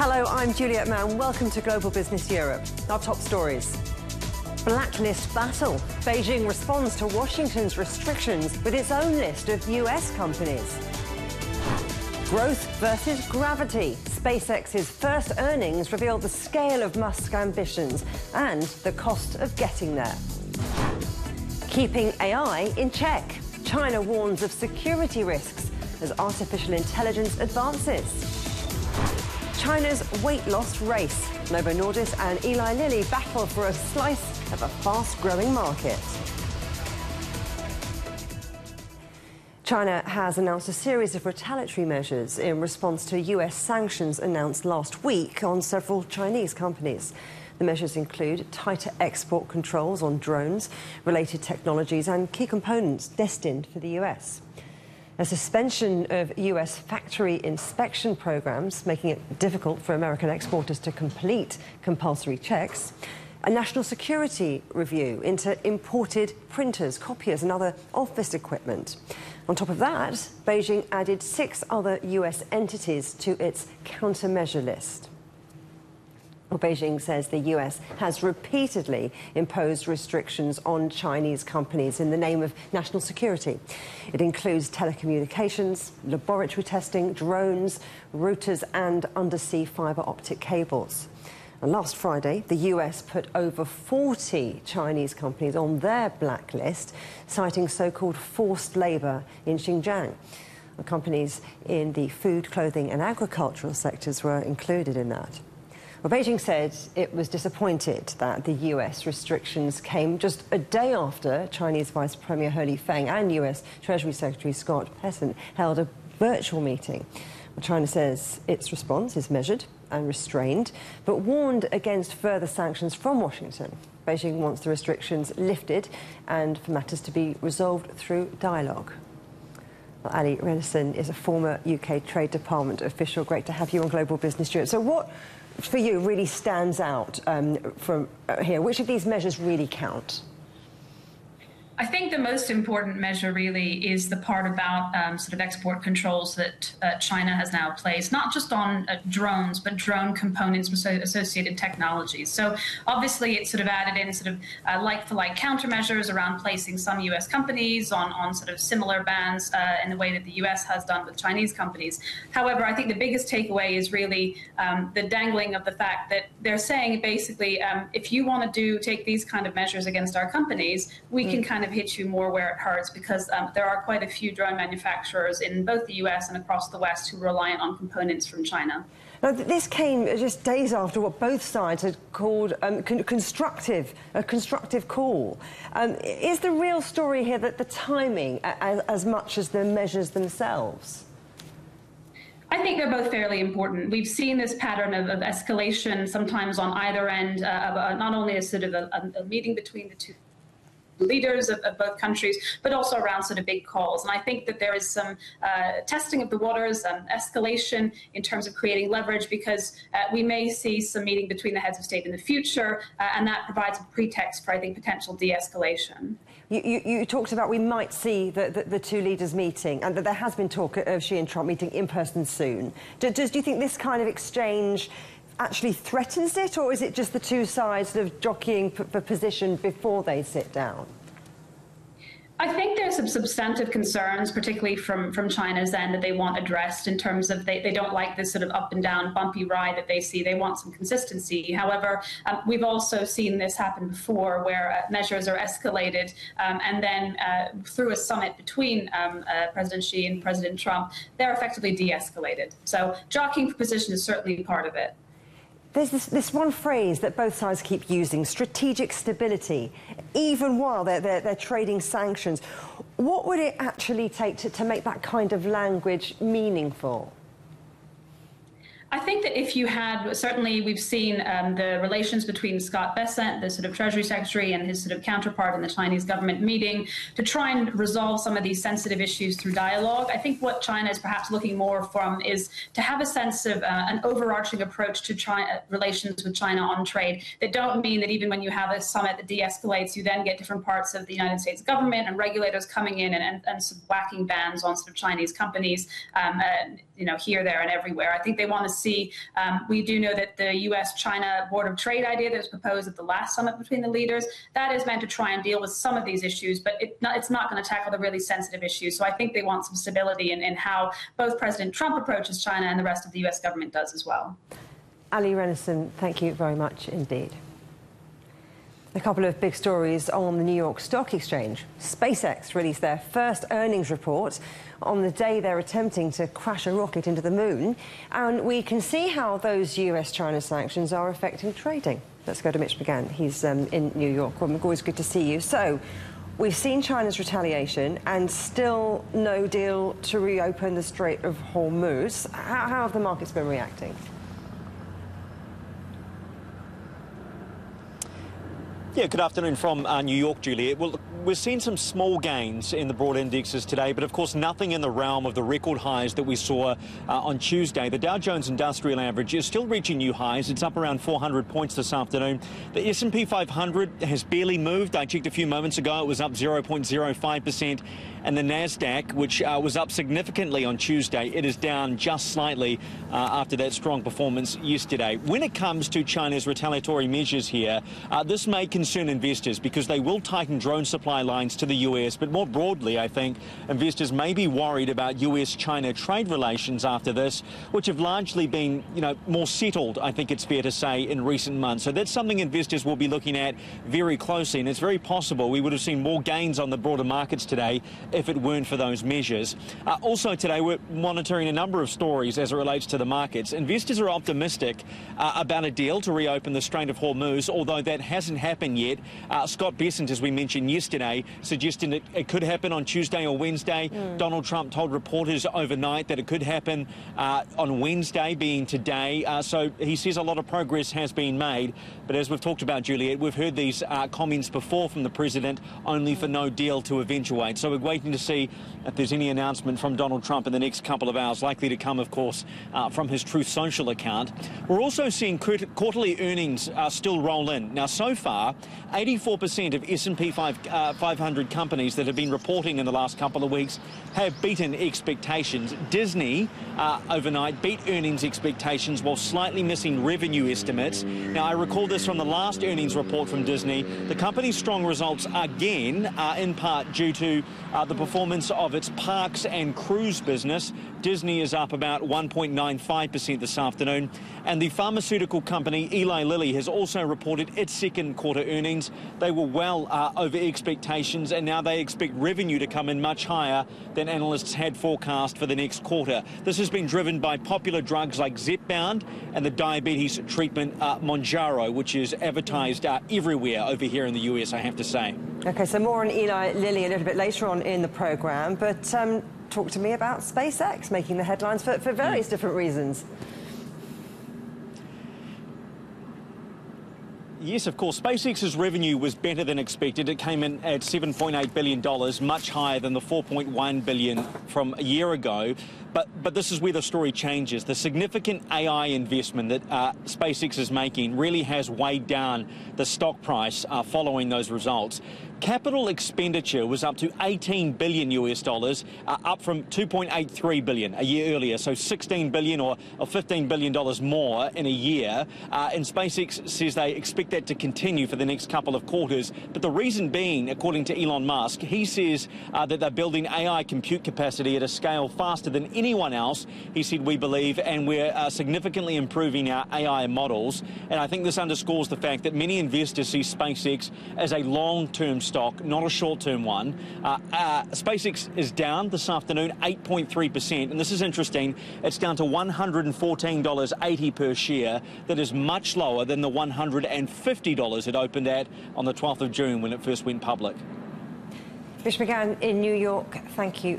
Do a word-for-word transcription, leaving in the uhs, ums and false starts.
Hello, I'm Juliet Mann. Welcome to Global Business Europe. Our top stories. Blacklist battle. Beijing responds to Washington's restrictions with its own list of U S companies. Growth versus gravity. SpaceX's first earnings reveal the scale of Musk's ambitions and the cost of getting there. Keeping A I in check. China warns of security risks as artificial intelligence advances. China's weight loss race. Novo Nordisk and Eli Lilly battle for a slice of a fast-growing market. China has announced a series of retaliatory measures in response to U S sanctions announced last week on several Chinese companies. The measures include tighter export controls on drones, related technologies and key components destined for the U S. A suspension of U S factory inspection programs, making it difficult for American exporters to complete compulsory checks. A national security review into imported printers, copiers and other office equipment. On top of that, Beijing added six other U S entities to its countermeasure list. Well, Beijing says the U S has repeatedly imposed restrictions on Chinese companies in the name of national security. It includes telecommunications, laboratory testing, drones, routers and undersea fibre optic cables. And last Friday, the U S put over forty Chinese companies on their blacklist, citing so-called forced labour in Xinjiang. The companies in the food, clothing and agricultural sectors were included in that. Well, Beijing said it was disappointed that the U S restrictions came just a day after Chinese Vice Premier He Lifeng and U S Treasury Secretary Scott Bessent held a virtual meeting. Well, China says its response is measured and restrained, but warned against further sanctions from Washington. Beijing wants the restrictions lifted and for matters to be resolved through dialogue. Well, Ali Renison is a former U K Trade Department official. Great to have you on Global Business Europe. So what, for you, really stands out um, from uh, here? Which of these measures really count? I think the most important measure really is the part about um, sort of export controls that uh, China has now placed, not just on uh, drones, but drone components and associated technologies. So obviously it's sort of added in sort of uh, like-for-like countermeasures around placing some U S companies on, on sort of similar bans uh, in the way that the U S has done with Chinese companies. However, I think the biggest takeaway is really um, the dangling of the fact that they're saying basically, um, if you want to do take these kind of measures against our companies, we mm. can kind of hit you more where it hurts, because um, there are quite a few drone manufacturers in both the U S and across the West who are reliant on components from China. Now, this came just days after what both sides had called um, con constructive, a constructive call. Um, is the real story here that the timing as, as much as the measures themselves? I think they're both fairly important. We've seen this pattern of, of escalation sometimes on either end, uh, of, uh, not only a sort of a, a meeting between the two leaders of, of both countries, but also around sort of big calls. And I think that there is some uh, testing of the waters, um, escalation in terms of creating leverage, because uh, we may see some meeting between the heads of state in the future, uh, and that provides a pretext for, I think, potential de-escalation. You, you, you talked about we might see the, the, the two leaders meeting, and that there has been talk of Xi and Trump meeting in person soon. Do, does, do you think this kind of exchange actually threatens it, or is it just the two sides sort of jockeying for, for position before they sit down? I think there's some substantive concerns, particularly from, from China's end, that they want addressed in terms of they, they don't like this sort of up and down bumpy ride that they see. They want some consistency. However, um, we've also seen this happen before, where uh, measures are escalated um, and then uh, through a summit between um, uh, President Xi and President Trump, they're effectively de-escalated. So jockeying for position is certainly part of it. There's this, this one phrase that both sides keep using, strategic stability, even while they're, they're, they're trading sanctions. What would it actually take to, to make that kind of language meaningful? I think that if you had, certainly we've seen um, the relations between Scott Bessent, the sort of Treasury Secretary, and his sort of counterpart in the Chinese government meeting to try and resolve some of these sensitive issues through dialogue. I think what China is perhaps looking more from is to have a sense of uh, an overarching approach to China, relations with China on trade that don't mean that even when you have a summit that de-escalates, you then get different parts of the United States government and regulators coming in and, and, and sort of whacking bans on sort of Chinese companies, um, uh, you know, here, there, and everywhere. I think they want to see. Um, we do know that the U S China Board of Trade idea that was proposed at the last summit between the leaders, that is meant to try and deal with some of these issues, but it not, it's not going to tackle the really sensitive issues. So I think they want some stability in, in how both President Trump approaches China and the rest of the U S government does as well. Ali Renison, thank you very much indeed. A couple of big stories on the New York Stock Exchange. SpaceX released their first earnings report on the day they're attempting to crash a rocket into the moon. And we can see how those U S China sanctions are affecting trading. Let's go to Mitch McGann. He's um, in New York. Well, always good to see you. So, we've seen China's retaliation and still no deal to reopen the Strait of Hormuz. How, how have the markets been reacting? Yeah, good afternoon from uh, New York, Juliet. Well, we're seeing some small gains in the broad indexes today, but of course nothing in the realm of the record highs that we saw uh, on Tuesday. The Dow Jones Industrial Average is still reaching new highs. It's up around four hundred points this afternoon. The S and P five hundred has barely moved. I checked a few moments ago. It was up zero point zero five percent. And the NASDAQ, which uh, was up significantly on Tuesday, it is down just slightly uh, after that strong performance yesterday. When it comes to China's retaliatory measures here, uh, this may concern investors because they will tighten drone supply lines to the U S. But more broadly, I think investors may be worried about U S China trade relations after this, which have largely been, you know, more settled, I think it's fair to say, in recent months. So that's something investors will be looking at very closely. And it's very possible we would have seen more gains on the broader markets today if it weren't for those measures. Uh, also today, we're monitoring a number of stories as it relates to the markets. Investors are optimistic uh, about a deal to reopen the Strait of Hormuz, although that hasn't happened yet. Uh, Scott Bessent, as we mentioned yesterday, suggesting that it could happen on Tuesday or Wednesday. Mm. Donald Trump told reporters overnight that it could happen uh, on Wednesday, being today. Uh, so he says a lot of progress has been made. But as we've talked about, Juliet, we've heard these uh, comments before from the president, only for no deal to eventuate. So we're waiting to see if there's any announcement from Donald Trump in the next couple of hours, likely to come, of course, uh, from his Truth Social account. We're also seeing quarterly earnings uh, still roll in. Now, so far, eighty-four percent of S and P five hundred companies that have been reporting in the last couple of weeks have beaten expectations. Disney uh, overnight beat earnings expectations while slightly missing revenue estimates. Now, I recall this from the last earnings report from Disney. The company's strong results, again, are in part due to uh, the performance of its parks and cruise business. Disney is up about one point nine five percent this afternoon. And the pharmaceutical company Eli Lilly has also reported its second quarter earnings. They were well uh, over expectations, and now they expect revenue to come in much higher than analysts had forecast for the next quarter. This has been driven by popular drugs like Zepbound and the diabetes treatment uh, Mounjaro, which is advertised uh, everywhere over here in the U S, I have to say. OK, so more on Eli Lilly a little bit later on in the programme, but um, talk to me about SpaceX making the headlines for, for various mm. different reasons. Yes, of course. SpaceX's revenue was better than expected. It came in at seven point eight billion dollars, much higher than the four point one billion dollars from a year ago. But, but this is where the story changes. The significant A I investment that uh, SpaceX is making really has weighed down the stock price uh, following those results. Capital expenditure was up to eighteen billion U S dollars, uh, up from two point eight three billion a year earlier, so sixteen billion or, or fifteen billion dollars more in a year. Uh, and SpaceX says they expect that to continue for the next couple of quarters. But the reason being, according to Elon Musk, he says uh, that they're building A I compute capacity at a scale faster than anyone else. He said, we believe, and we're uh, significantly improving our A I models. And I think this underscores the fact that many investors see SpaceX as a long-term stock, not a short-term one. Uh, uh, SpaceX is down this afternoon, eight point three percent, and this is interesting. It's down to one hundred fourteen dollars eighty per share. That is much lower than the one hundred fifty dollars it opened at on the twelfth of June when it first went public. Mitch McGann in New York, thank you.